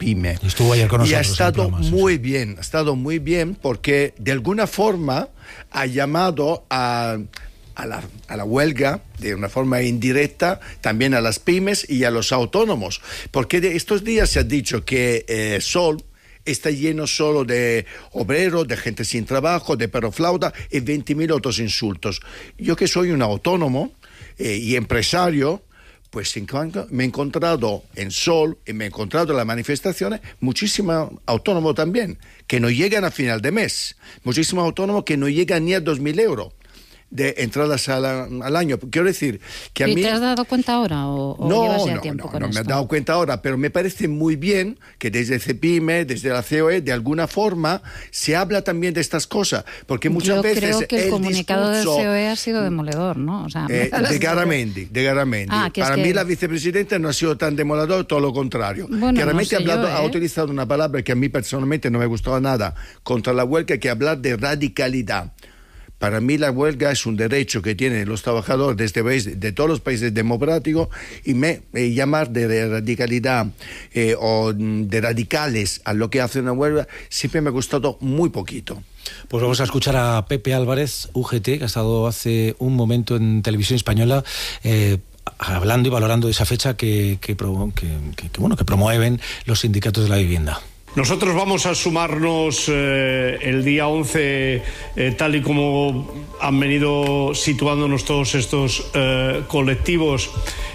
CEPIME. Estuvo ayer con nosotros. Y ha estado muy bien, porque de alguna forma ha llamado a la huelga de una forma indirecta también a las pymes y a los autónomos, porque de estos días se ha dicho que Sol está lleno solo de obreros, de gente sin trabajo, de perroflauta y 20.000 otros insultos. Yo que soy un autónomo y empresario, pues me he encontrado en Sol y me he encontrado en las manifestaciones muchísimos autónomos también, que no llegan a final de mes, muchísimos autónomos que no llegan ni a 2.000 euros de entradas al año. Quiero decir que a mí... ¿Te has dado cuenta ahora o llevas ya tiempo con esto? No me he dado cuenta ahora, pero me parece muy bien que desde CEPIME, desde la COE, de alguna forma se habla también de estas cosas, porque muchas veces yo creo que el comunicado discurso, de COE ha sido demoledor, ¿no? O sea, de Garamendi. Para mí la vicepresidenta no ha sido tan demoledor, todo lo contrario. Bueno, Garamendi no sé ha utilizado una palabra que a mí personalmente no me gustaba nada contra la huelga, que hablar de radicalidad. Para mí la huelga es un derecho que tienen los trabajadores de este país, de todos los países democráticos, y llamar de radicalidad o de radicales a lo que hace una huelga siempre me ha gustado muy poquito. Pues vamos a escuchar a Pepe Álvarez, UGT, que ha estado hace un momento en Televisión Española, hablando y valorando esa fecha que promueven los sindicatos de la vivienda. Nosotros vamos a sumarnos el día 11, tal y como han venido situándonos todos estos colectivos,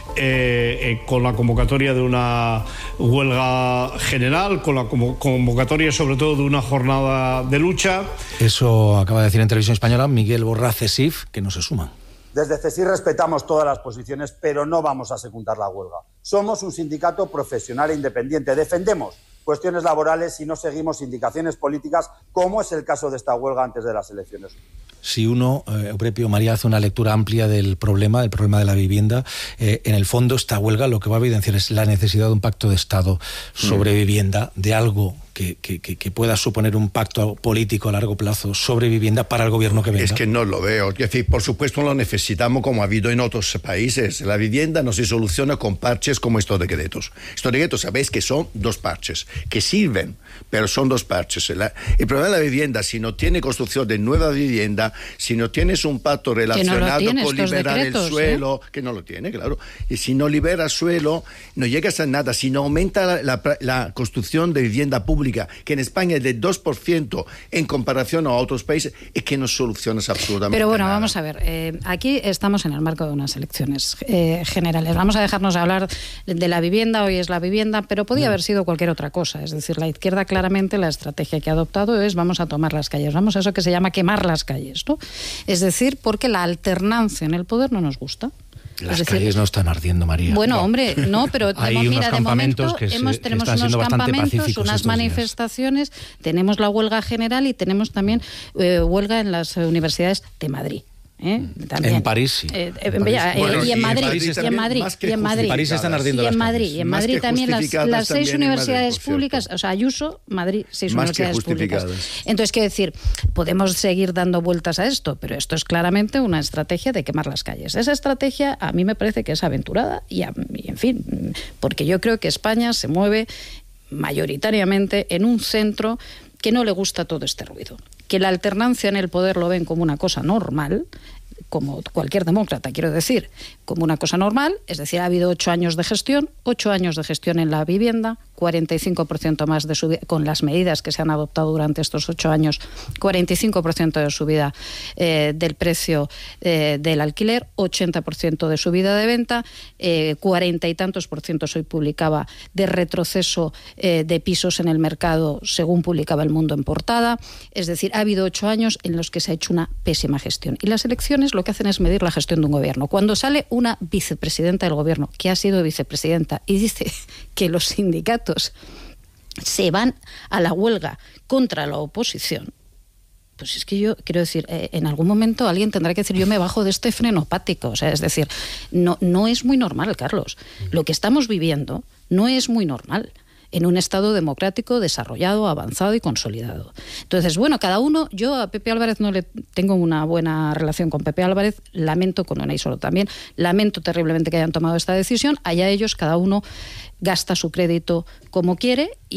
con la convocatoria de una huelga general, con la convocatoria sobre todo de una jornada de lucha. Eso acaba de decir en Televisión Española Miguel Borrás, CESIF, que no se suman. Desde CESIF respetamos todas las posiciones, pero no vamos a secundar la huelga. Somos un sindicato profesional e independiente. Defendemos cuestiones laborales y no seguimos indicaciones políticas, como es el caso de esta huelga antes de las elecciones. Si uno, Euprepio María, hace una lectura amplia del problema de la vivienda, en el fondo esta huelga lo que va a evidenciar es la necesidad de un pacto de Estado sobre vivienda, de algo que pueda suponer un pacto político a largo plazo sobre vivienda para el gobierno que venga. Es que no lo veo. Es decir, por supuesto lo necesitamos, como ha habido en otros países. La vivienda no se soluciona con parches como estos decretos. Estos decretos, sabéis que son dos parches, que sirven, pero son dos parches. El problema de la vivienda, si no tiene construcción de nueva vivienda, si no tienes un pacto relacionado con liberar el suelo, que no lo tiene, claro, y si no libera suelo, no llegas a nada. Si no aumenta la construcción de vivienda pública, que en España es de 2% en comparación a otros países, es que no solucionas absolutamente Pero bueno, nada. vamos a ver, aquí estamos en el marco de unas elecciones generales. Vamos a dejarnos de hablar de la vivienda, hoy es la vivienda, pero podía haber sido cualquier otra cosa. Es decir, la izquierda claramente la estrategia que ha adoptado es vamos a tomar las calles, vamos a eso que se llama quemar las calles, ¿no? Es decir, porque la alternancia en el poder no nos gusta. Las calles no están ardiendo, María. Bueno, no. Hombre, no, pero mira, de momento tenemos unos campamentos, unas manifestaciones, tenemos la huelga general y tenemos también huelga en las universidades de Madrid. También. En París sí. Y en Madrid. París están ardiendo las calles. Y en Madrid también las 6 universidades públicas, o sea, Ayuso, Madrid, 6 universidades públicas. Entonces, quiero decir, podemos seguir dando vueltas a esto, pero esto es claramente una estrategia de quemar las calles. Esa estrategia a mí me parece que es aventurada y en fin, porque yo creo que España se mueve mayoritariamente en un centro que no le gusta todo este ruido, que la alternancia en el poder lo ven como una cosa normal, como cualquier demócrata, quiero decir, como una cosa normal, es decir, ha habido 8 años de gestión en la vivienda, 45% más de subida, con las medidas que se han adoptado durante estos 8 años, 45% de subida del precio del alquiler, 80% de subida de venta, 40 y tantos por ciento hoy publicaba de retroceso de pisos en el mercado, según publicaba El Mundo en portada. Es decir, ha habido 8 años en los que se ha hecho una pésima gestión. Y las elecciones lo que hacen es medir la gestión de un gobierno. Cuando sale una vicepresidenta del gobierno, que ha sido vicepresidenta, y dice que los sindicatos se van a la huelga contra la oposición, pues es que yo quiero decir, en algún momento alguien tendrá que decir yo me bajo de este frenopático. O sea, es decir, no es muy normal, Carlos. Lo que estamos viviendo no es muy normal en un Estado democrático desarrollado, avanzado y consolidado. Entonces, bueno, cada uno, yo a Pepe Álvarez no le tengo una buena relación con Pepe Álvarez, lamento con Unai Solo también, lamento terriblemente que hayan tomado esta decisión, allá ellos, cada uno gasta su crédito como quiere y